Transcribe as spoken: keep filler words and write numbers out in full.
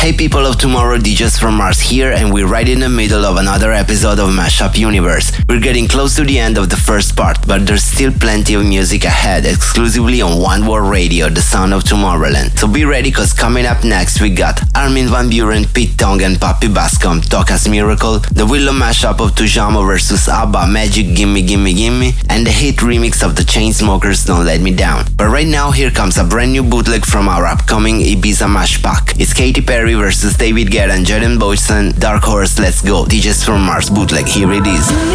Hey people of tomorrow, D Js from Mars here, and we're right in the middle of another episode of Mashup Universe. We're getting close to the end of the first part, but there's still plenty of music ahead, exclusively on One World Radio, the sound of Tomorrowland. So be ready, cause coming up next we got Armin van Buuren, Pete Tong and Papi Bascom, Toka's Miracle, the Willow mashup of Tujamo versus ABBA, Magic Gimme Gimme Gimme, and the hit remix of the Chainsmokers, Don't Let Me Down. But right now here comes a brand new bootleg from our upcoming Ibiza Mash Pack. It's Katy Perry versus David Guetta and Jaden Boyson, Dark Horse, Let's Go. D Js from Mars bootleg, here it is.